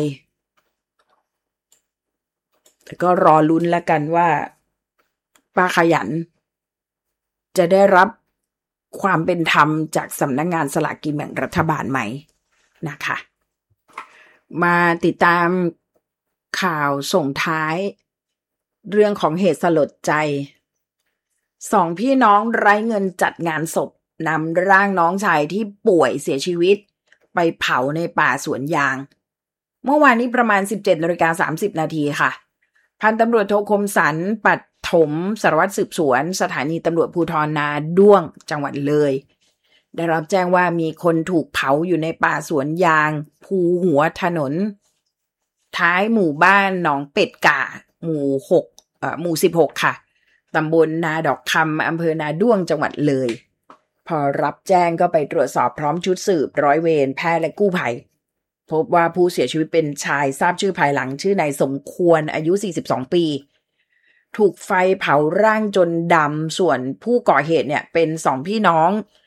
แต่ก็รอลุ้นแล้วกันว่าป้าขยันจะได้รับความเป็นธรรมจากสำนักงานสลากกินแบ่งรัฐบาลไหมนะคะมาติดตามข่าวส่งท้ายเรื่องของเหตุสลดใจ2พี่น้องไร้เงินจัดงานศพนำร่างน้องชายที่ป่วยเสียชีวิตไปเผาในป่าสวนยางเมื่อวานนี้ประมาณ 17:30 นาทีค่ะพันตำรวจโทคมสันปัดถมสารวัตรสืบสวนสถานีตำรวจภูธรนาด้วงจังหวัดเลยได้รับแจ้งว่ามีคนถูกเผาอยู่ในป่าสวนยางภูหัวถนนท้ายหมู่บ้านหนองเป็ดก่าหมู่16ค่ะตำบลนาดอกคำอำเภอนาด้วงจังหวัดเลยพอรับแจ้งก็ไปตรวจสอบพร้อมชุดสืบร้อยเวรแพทย์และกู้ภัยพบว่าผู้เสียชีวิตเป็นชายทราบชื่อภายหลังชื่อนายสมควรอายุ42ปีถูกไฟเผาร่างจนดำส่วนผู้ก่อเหตุเนี่ยเป็น2พี่น้อง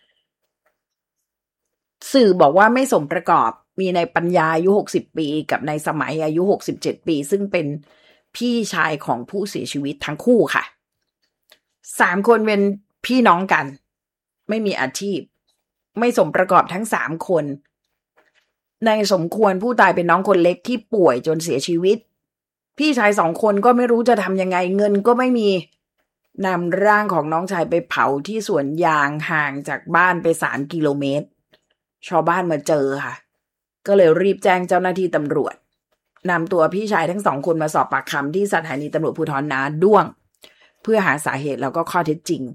สื่อบอกว่าไม่สมประกอบมีนายปัญญาอายุ60ปีกับนายสมัยอายุ67ปีซึ่งเป็นพี่ชายของผู้เสียชีวิตทั้งคู่ค่ะ3คนเป็นพี่น้องกันไม่มีอาชีพไม่สมประกอบทั้ง3คนนายสมควรผู้ตายเป็นน้องคนเล็กที่ป่วยจนเสียชีวิตพี่ชาย2คนก็ไม่รู้จะทำยังไงเงินก็ไม่มีนำร่างของน้องชายไปเผาที่สวนยางห่างจากบ้านไป3 กิโลเมตรชาวบ้านมาเจอค่ะก็เลยรีบแจ้งเจ้าหน้าที่ตำรวจนำตัวพี่ชายทั้ง2คนมาสอบปากคำที่สถานีตำรวจภูธรนาด้วงเพื่อหาสาเหตุแล้วก็ข้อเท็จจริง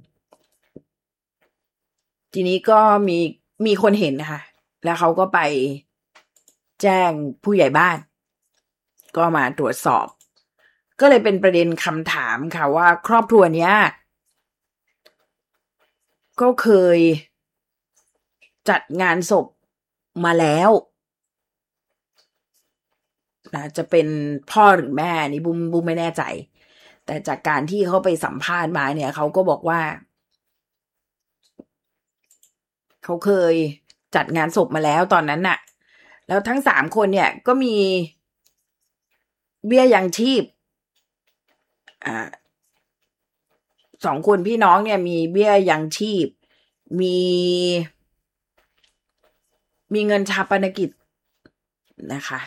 ทีนี้ก็มีคนเห็นนะคะแล้วเขาก็ไปแจ้งผู้ใหญ่บ้านก็มาตรวจสอบก็เลยเป็นประเด็นคำถามค่ะว่าครอบครัวเนี้ยก็เคยจัดงานศพมาแล้วนะจะเป็นพ่อหรือแม่นี่บุ้มไม่แน่ใจแต่จากการที่เขาไปสัมภาษณ์มาเนี่ยเขาก็บอกว่าเขาเคยจัดงานศพมาแล้วตอนนั้นน่ะแล้วทั้ง3คนเนี่ยก็มีเบี้ยยังชีพ2คนพี่น้องเนี่ยมีเบี้ยยังชีพมีเงินชาปนกิจนะคะ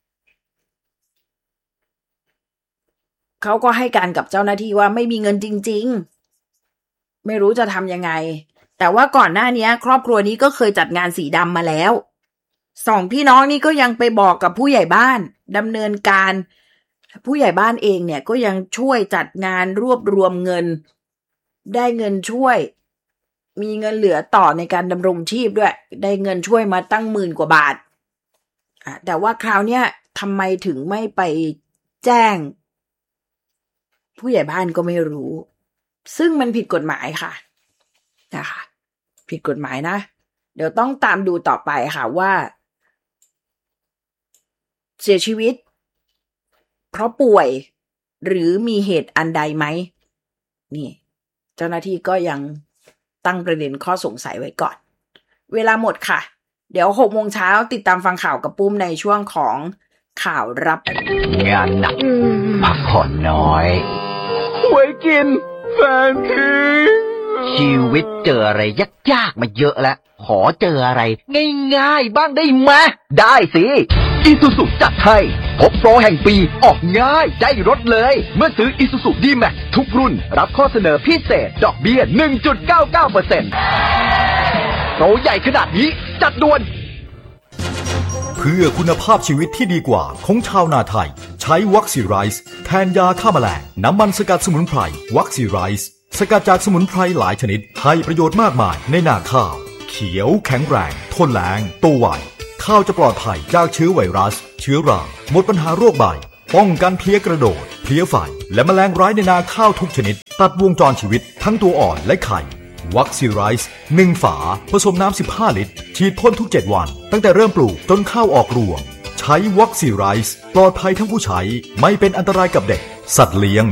เขาก็ให้การกับเจ้าหน้าที่ว่าไม่มีเงินจริงๆไม่รู้จะทำยังไงแต่ว่าก่อนหน้านี้ครอบครัวนี้ก็เคยจัดงานสีดำมาแล้ว2พี่น้องนี่ก็ยังไปบอกกับผู้ใหญ่บ้านดำเนินการผู้ใหญ่บ้านเองเนี่ยก็ยังช่วยจัดงานรวบรวมเงินได้เงินช่วยมีเงินเหลือต่อในการดำรงชีพด้วยได้เงินช่วยมาตั้ง10,000 กว่าบาทแต่ว่าคราวเนี้ยทำไมถึงไม่ไปแจ้งผู้ใหญ่บ้านก็ไม่รู้ซึ่งมันผิดกฎหมายค่ะนะคะผิดกฎหมายนะเดี๋ยวต้องตามดูต่อไปค่ะว่าเสียชีวิตเพราะป่วยหรือมีเหตุอันใดไหมนี่เจ้าหน้าที่ก็ยังตั้งประเด็นข้อสงสัยไว้ก่อนเวลาหมดค่ะเดี๋ยว 6 โมงเช้าติดตามฟังข่าวกับปุ้มในช่วงของข่าวรับงานหนักพักผ่อนน้อยหวยกินแฟนทิ้งชีวิตเจออะไรยากๆมาเยอะแล้วขอเจออะไรง่ายๆบ้างได้ไหมได้สิIsuzu จัดให้พบโปรแห่งปีออกง่ายได้รถเลยเมื่อซื้อ Isuzu D-Max ทุกรุ่นรับข้อเสนอพิเศษดอกเบี้ย 1.99% โปรใหญ่ขนาดนี้จัดด่วนเพื่อคุณภาพชีวิตที่ดีกว่าของชาวนาไทยใช้วัคซีไรส์แทนยาฆ่าแมลงน้ำมันสกัดสมุนไพรวัคซีไรส์สกัดจากสมุนไพรหลายชนิดให้ประโยชน์มากมายในนาข้าวเขียวแข็งแรงทนแล้งโตไวข้าวจะปลอดภัยจากเชื้อไวรัสเชื้อราหมดปัญหาโรคใบป้องกันเพลี้ยกระโดดเพลี้ยไฟและแมลงร้ายในนาข้าวทุกชนิดตัดวงจรชีวิตทั้งตัวอ่อนและไข่วัคซีไรส์1 ฝาผสมน้ำ15 ลิตรฉีดพ่นทุก7 วันตั้งแต่เริ่มปลูกจนข้าวออกรวงใช้วัคซีไรส์ปลอดภัยทั้งผู้ใช้ไม่เป็นอันตรายกับเด็กสัตว์เลี้ยง